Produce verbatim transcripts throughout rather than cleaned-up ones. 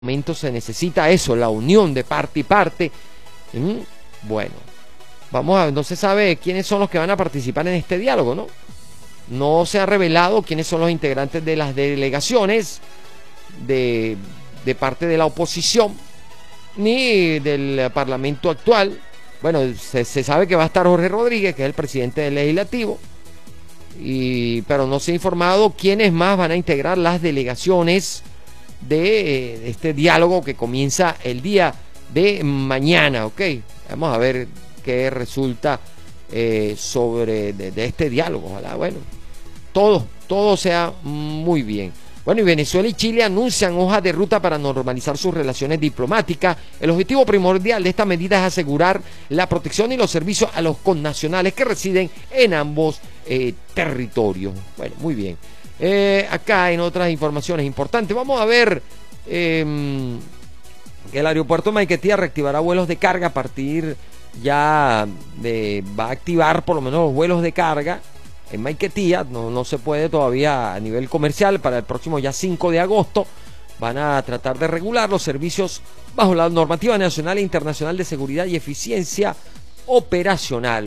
momento se necesita eso, la unión de parte y parte. ¿Mm? Bueno, vamos a ver, no se sabe quiénes son los que van a participar en este diálogo, ¿no? No se ha revelado quiénes son los integrantes de las delegaciones de, de parte de la oposición, ni del parlamento actual. Bueno, se, se sabe que va a estar Jorge Rodríguez, que es el presidente del legislativo, y, pero no se ha informado quiénes más van a integrar las delegaciones de, de este diálogo que comienza el día de mañana, ¿ok? Vamos a ver qué resulta eh, sobre de, de este diálogo. Ojalá, bueno, todo, todo sea muy bien. Bueno, y Venezuela y Chile anuncian hojas de ruta para normalizar sus relaciones diplomáticas. El objetivo primordial de esta medida es asegurar la protección y los servicios a los connacionales que residen en ambos eh, territorios. Bueno, muy bien. Eh, acá en otras informaciones importantes, vamos a ver eh, que el aeropuerto de Maiquetía reactivará vuelos de carga a partir ya de, va a activar por lo menos los vuelos de carga en Maiquetía. No, no se puede todavía a nivel comercial. Para el próximo ya cinco de agosto van a tratar de regular los servicios bajo la normativa nacional e internacional de seguridad y eficiencia operacional.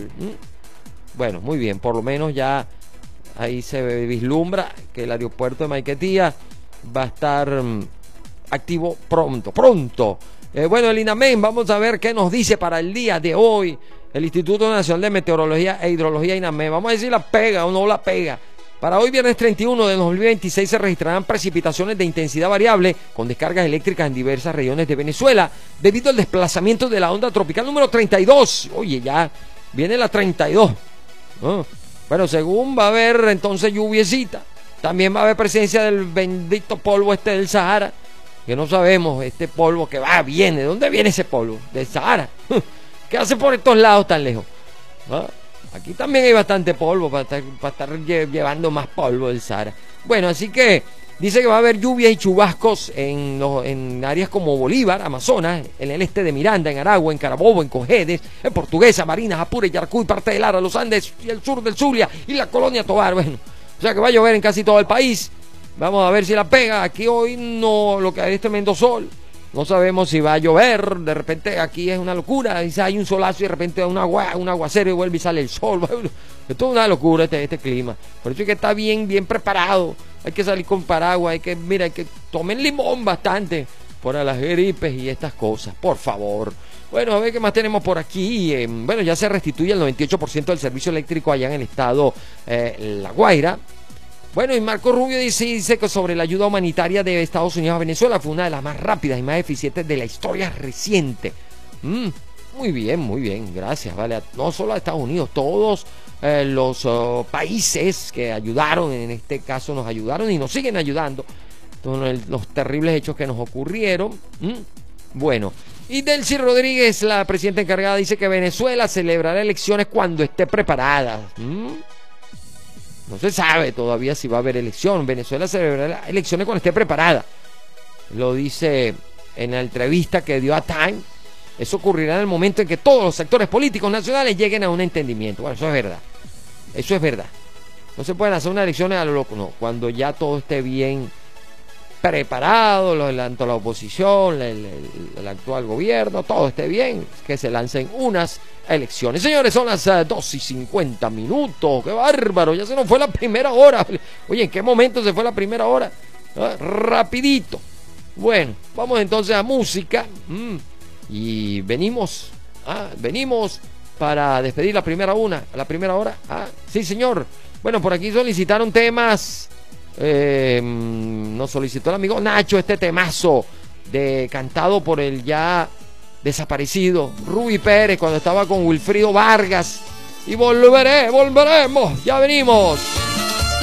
¿Mm? Bueno, muy bien, por lo menos ya ahí se vislumbra que el aeropuerto de Maiquetía va a estar um, activo pronto, pronto. Eh, bueno, el INAMEM, vamos a ver qué nos dice para el día de hoy el Instituto Nacional de Meteorología e Hidrología, INAMEM. Vamos a decir la pega o no la pega. Para hoy, viernes treinta y uno de dos mil veintiséis, se registrarán precipitaciones de intensidad variable con descargas eléctricas en diversas regiones de Venezuela debido al desplazamiento de la onda tropical número treinta y dos. Oye, ya viene la treinta y dos. ¿No? Bueno, según va a haber entonces lluviecita, también va a haber presencia del bendito polvo este del Sahara, que no sabemos, este polvo que va, viene, ¿de dónde viene ese polvo? Del Sahara. ¿Qué hace por estos lados tan lejos? ¿Ah? Aquí también hay bastante polvo para estar, para estar llevando más polvo del Sahara. Bueno, así que dice que va a haber lluvias y chubascos en, los, en áreas como Bolívar, Amazonas, en el este de Miranda, en Aragua, en Carabobo, en Cojedes, en Portuguesa, Barinas, Apure, Yarcuy, parte de Lara, los Andes y el sur del Zulia y la colonia Tovar. Bueno, o sea que va a llover en casi todo el país. Vamos a ver si la pega. Aquí hoy no, lo que hay es tremendo sol. No sabemos si va a llover. De repente aquí es una locura. Dice, hay un solazo y de repente un, agua, un aguacero y vuelve y sale el sol. Bueno, esto es una locura este, este clima. Por eso es que está bien, bien preparado. Hay que salir con paraguas. Hay que, mira, hay que tomen limón bastante para las gripes y estas cosas. Por favor. Bueno, a ver qué más tenemos por aquí. Eh, bueno, ya se restituye el noventa y ocho por ciento del servicio eléctrico allá en el estado eh, La Guaira. Bueno, y Marco Rubio dice, dice que sobre la ayuda humanitaria de Estados Unidos a Venezuela fue una de las más rápidas y más eficientes de la historia reciente. Mm, muy bien, muy bien, gracias, vale. No solo a Estados Unidos, todos eh, los uh, países que ayudaron, en este caso nos ayudaron y nos siguen ayudando con el, los terribles hechos que nos ocurrieron. Mm, bueno, y Delcy Rodríguez, la presidenta encargada, dice que Venezuela celebrará elecciones cuando esté preparada. Mm. No se sabe todavía si va a haber elección. Venezuela celebrará elecciones cuando esté preparada. Lo dice en la entrevista que dio a Time. Eso ocurrirá en el momento en que todos los sectores políticos nacionales lleguen a un entendimiento. Bueno, eso es verdad. Eso es verdad. No se pueden hacer unas elecciones a lo loco, no. Cuando ya todo esté bien preparado, lo, tanto la oposición, el, el, el actual gobierno, todo esté bien, que se lancen unas elecciones. Señores, son las uh, dos y cincuenta minutos. ¡Qué bárbaro! Ya se nos fue la primera hora. Oye, ¿en qué momento se fue la primera hora? ¿Ah? Rapidito. Bueno, vamos entonces a música. Mm. Y venimos, ah, venimos para despedir la primera una, la primera hora. Ah, sí, señor. Bueno, por aquí solicitaron temas. Eh, nos solicitó el amigo Nacho este temazo de cantado por el ya desaparecido Ruby Pérez cuando estaba con Wilfrido Vargas. Y volveré, volveremos, ya venimos.